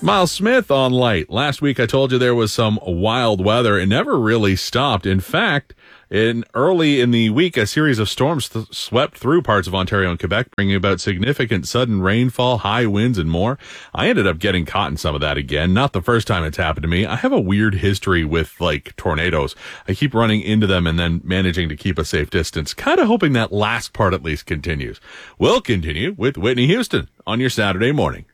Miles Smith on Light. Last week I told you there was some wild weather. It never really stopped. In fact, early in the week, a series of storms swept through parts of Ontario and Quebec, bringing about significant sudden rainfall, high winds, and more. I ended up getting caught in some of that again. Not the first time it's happened to me. I have a weird history with, tornadoes. I keep running into them and then managing to keep a safe distance. Kind of hoping that last part at least continues. We'll continue with Whitney Houston on your Saturday morning.